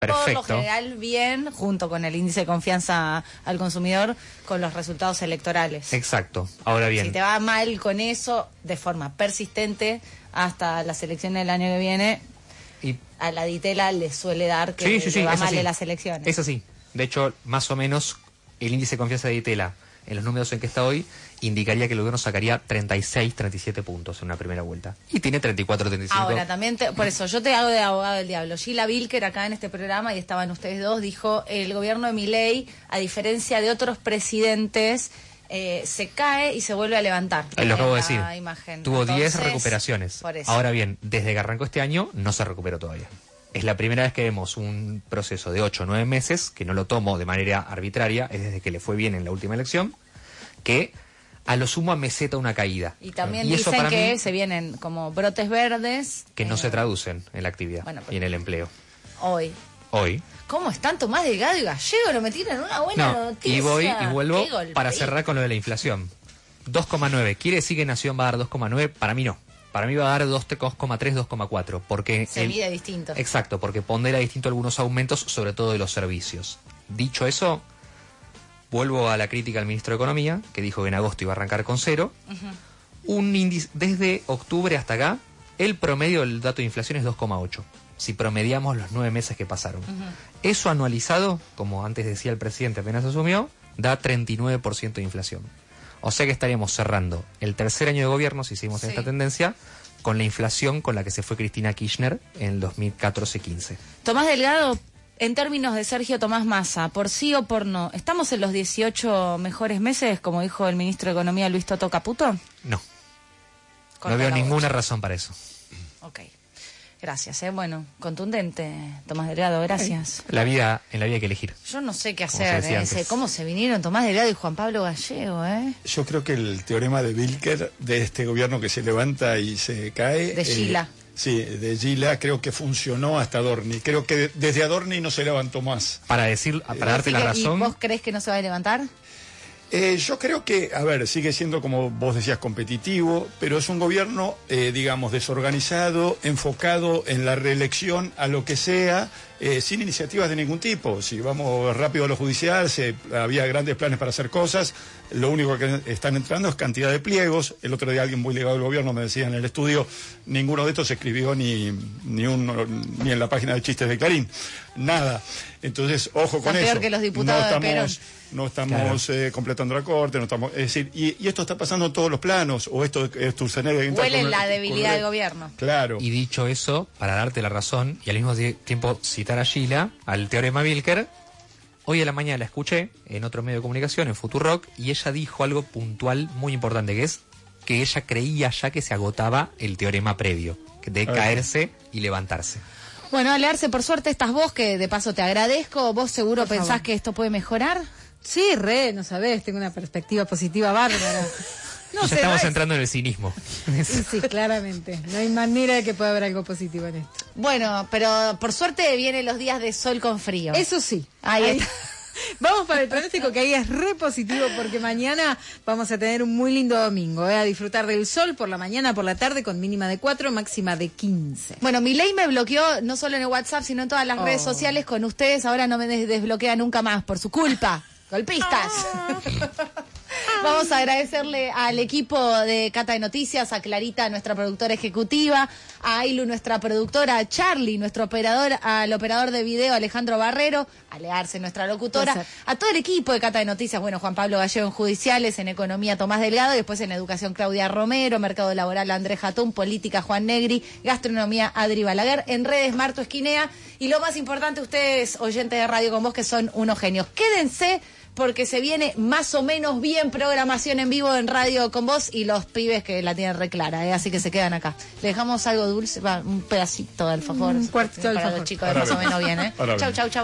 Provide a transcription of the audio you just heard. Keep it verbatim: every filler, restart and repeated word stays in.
Perfecto. por lo general bien, junto con el índice de confianza al consumidor, con los resultados electorales. Exacto. Ahora bien. Si te va mal con eso, de forma persistente, hasta las elecciones del año que viene, y... a la Ditela le suele dar que sí, sí, sí, le va eso mal sí. en las elecciones. Eso sí. De hecho, más o menos, el índice de confianza de Ditela, en los números en que está hoy, indicaría que el gobierno sacaría treinta y seis, treinta y siete puntos en una primera vuelta. Y tiene treinta y cuatro, treinta y cinco. Ahora, también, te, por eso, yo te hago de abogado del diablo. Gila Vilker, acá en este programa, y estaban ustedes dos, dijo, el gobierno de Milei, a diferencia de otros presidentes, eh, se cae y se vuelve a levantar. Es lo que acabo de decir. Imagen. Tuvo diez Entonces, recuperaciones. por eso. Ahora bien, desde que arrancó este año, no se recuperó todavía. Es la primera vez que vemos un proceso de ocho o nueve meses, que no lo tomo de manera arbitraria, es desde que le fue bien en la última elección, que a lo sumo ameseta una caída. Y también y eso dicen para que mí, se vienen como brotes verdes. que no eh, se traducen en la actividad bueno, y en el empleo. Hoy. Hoy. ¿Cómo están Tomás Delgado y Gallego? Lo metieron en una buena No, noticia. y voy y vuelvo Qué golpe. para cerrar con lo de la inflación. dos coma nueve. ¿Quiere decir que Nación va a dar dos coma nueve? Para mí no. Para mí va a dar dos coma tres, dos coma cuatro. Porque Se el, mide distinto. Exacto, porque pondera distinto algunos aumentos, sobre todo de los servicios. Dicho eso, vuelvo a la crítica al ministro de Economía, que dijo que en agosto iba a arrancar con cero. Uh-huh. Un índice, desde octubre hasta acá, el promedio del dato de inflación es dos coma ocho. Si promediamos los nueve meses que pasaron. Uh-huh. Eso anualizado, como antes decía el presidente apenas asumió, da treinta y nueve por ciento de inflación. O sea que estaríamos cerrando el tercer año de gobierno, si seguimos en Sí. esta tendencia, con la inflación con la que se fue Cristina Kirchner en el dos mil catorce quince. Tomás Delgado, en términos de Sergio Tomás Massa, por sí o por no, ¿estamos en los dieciocho mejores meses, como dijo el ministro de Economía Luis Toto Caputo? No. Corta no veo la ninguna bocha. razón para eso. Ok. Gracias, ¿eh? Bueno, contundente, Tomás Delgado, gracias. La vida, en la vida hay que elegir. Yo no sé qué Como se hacer, decía ¿eh? antes. ¿Cómo se vinieron Tomás Delgado y Juan Pablo Gallego, eh? Yo creo que el teorema de Vilker, de este gobierno que se levanta y se cae... De Gila. Eh, sí, de Gila, creo que funcionó hasta Adorni. Creo que desde Adorni no se levantó más. Para decir, para darte Así la que, razón... ¿y vos crees que no se va a levantar? Eh, yo creo que, a ver, sigue siendo, como vos decías, competitivo, pero es un gobierno, eh, digamos, desorganizado, enfocado en la reelección a lo que sea, eh, sin iniciativas de ningún tipo. Si vamos rápido a lo judicial, se, había grandes planes para hacer cosas, lo único que están entrando es cantidad de pliegos. El otro día alguien muy ligado al gobierno me decía en el estudio, ninguno de estos se escribió ni, ni, un, ni en la página de chistes de Clarín, nada. Entonces, ojo con Son eso. peor que los diputados no de Perón. estamos, no estamos claro. eh, completando la corte, no estamos, es decir, y, y esto está pasando en todos los planos, o esto es Sturzenegger. Huele la debilidad del gobierno. Claro. Y dicho eso, para darte la razón, y al mismo tiempo citar a Gila, al teorema Vilker, hoy a la mañana la escuché en otro medio de comunicación, en Futurock, y ella dijo algo puntual muy importante, que es que ella creía ya que se agotaba el teorema previo, de caerse y levantarse. Bueno, Ale Arce, por suerte estás vos, que de paso te agradezco. ¿Vos seguro Por pensás favor. que esto puede mejorar? Sí, re, no sabés, tengo una perspectiva positiva bárbara. No ya sé, estamos no es- entrando en el cinismo. Sí, sí, claramente. No hay manera de que pueda haber algo positivo en esto. Bueno, pero por suerte vienen los días de sol con frío. Eso sí. Ahí está. Vamos para el pronóstico, que ahí es re positivo, porque mañana vamos a tener un muy lindo domingo, ¿eh? A disfrutar del sol por la mañana, por la tarde, con mínima de cuatro, máxima de quince. Bueno, Milei me bloqueó no solo en el WhatsApp, sino en todas las Oh. redes sociales con ustedes. Ahora no me des- desbloquea nunca más, por su culpa. Golpistas. Vamos a agradecerle al equipo de Cata de Noticias, a Clarita, nuestra productora ejecutiva, a Ailu, nuestra productora, a Charlie, nuestro operador, al operador de video, Alejandro Barrero, a Learse, nuestra locutora, Placer. a todo el equipo de Cata de Noticias, bueno, Juan Pablo Gallego en Judiciales, en Economía Tomás Delgado, y después en Educación Claudia Romero, Mercado Laboral Andrés Jatún, Política Juan Negri, Gastronomía Adri Balaguer, en redes Marto Esquinea, y lo más importante, ustedes, oyentes de Radio Con Vos, que son unos genios. Quédense, porque se viene más o menos bien programación en vivo en Radio Con Vos y los pibes que la tienen re clara, ¿eh? Así que se quedan acá. Le dejamos algo dulce, va, un pedacito de alfajor. Un cuartito de para alfajor. los chicos de más o menos bien, ¿eh? Ahora Chau, bien. chau, chau.